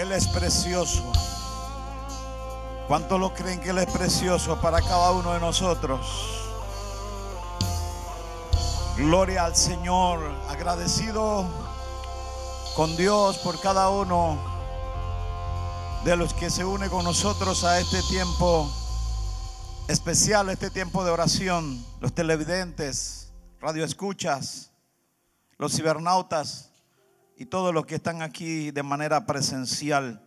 Él es precioso. ¿Cuántos lo creen que Él es precioso para cada uno de nosotros? Gloria al Señor. Agradecido con Dios por cada uno de los que se une con nosotros a este tiempo especial, este tiempo de oración. Los televidentes, radioescuchas, los cibernautas y todos los que están aquí de manera presencial.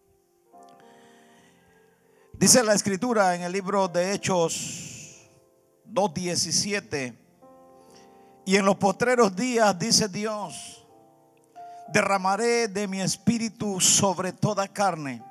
Dice la Escritura en el libro de Hechos 2:17: y en los postreros días, dice Dios, derramaré de mi espíritu sobre toda carne,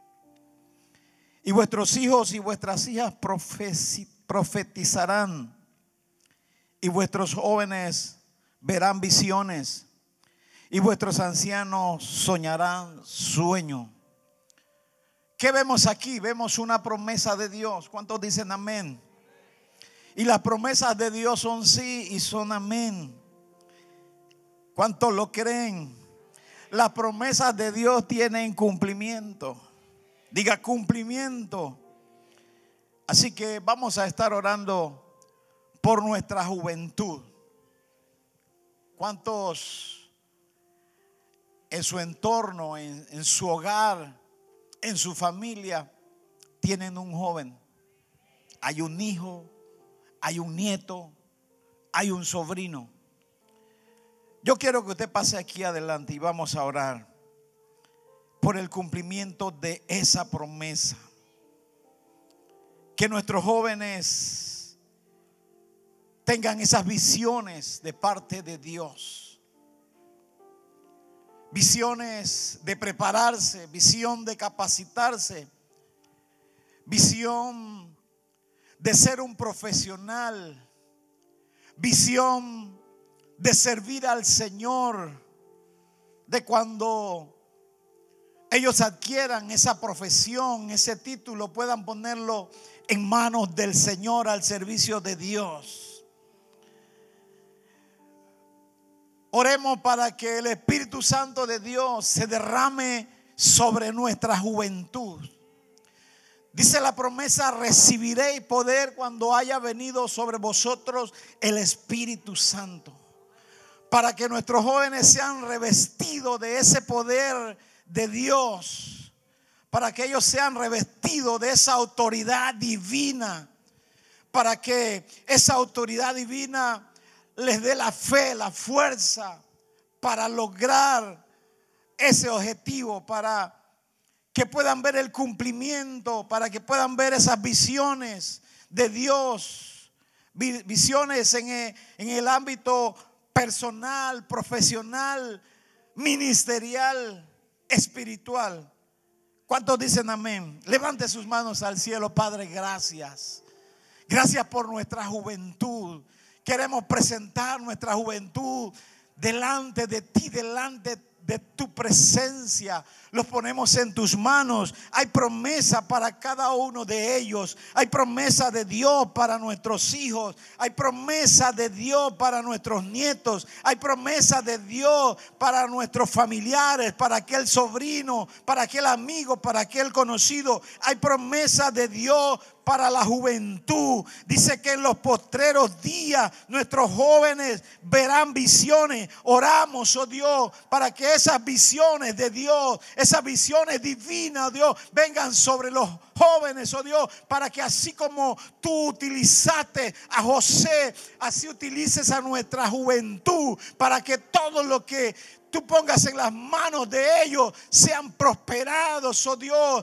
y vuestros hijos y vuestras hijas profetizarán, y vuestros jóvenes verán visiones, y vuestros ancianos soñarán sueños. ¿Qué vemos aquí? Vemos una promesa de Dios. ¿Cuántos dicen amén? Y las promesas de Dios son sí y son amén. ¿Cuántos lo creen? Las promesas de Dios tienen cumplimiento. Diga cumplimiento. Así que vamos a estar orando por nuestra juventud. ¿Cuántos en su entorno, en su hogar, en su familia tienen un joven? Hay un hijo, hay un nieto, hay un sobrino. Yo quiero que usted pase aquí adelante y vamos a orar por el cumplimiento de esa promesa. Que nuestros jóvenes tengan esas visiones de parte de Dios. Visiones de prepararse, visión de capacitarse, visión de ser un profesional, visión de servir al Señor, de cuando ellos adquieran esa profesión, ese título, puedan ponerlo en manos del Señor al servicio de Dios. Oremos para que el Espíritu Santo de Dios se derrame sobre nuestra juventud. Dice la promesa: recibiréis poder cuando haya venido sobre vosotros el Espíritu Santo. Para que nuestros jóvenes sean revestidos de ese poder de Dios. Para que ellos sean revestidos de esa autoridad divina. Para que esa autoridad divina les dé la fe, la fuerza para lograr ese objetivo, para que puedan ver el cumplimiento, para que puedan ver esas visiones de Dios, visiones en el ámbito personal, profesional, ministerial, espiritual. ¿Cuántos dicen amén? Levante sus manos al cielo. Padre, gracias. Gracias por nuestra juventud. Queremos presentar nuestra juventud delante de ti, delante de tu presencia. Los ponemos en tus manos. Hay promesa para cada uno de ellos. Hay promesa de Dios para nuestros hijos. Hay promesa de Dios para nuestros nietos. Hay promesa de Dios para nuestros familiares, para aquel sobrino, para aquel amigo, para aquel conocido. Hay promesa de Dios para la juventud. Dice que en los postreros días nuestros jóvenes verán visiones. Oramos, oh Dios, para que esas visiones de Dios, esas visiones divinas, oh Dios, vengan sobre los jóvenes, oh Dios, para que así como tú utilizaste a José, así utilices a nuestra juventud, para que todo lo que tú pongas en las manos de ellos sean prosperados, oh Dios,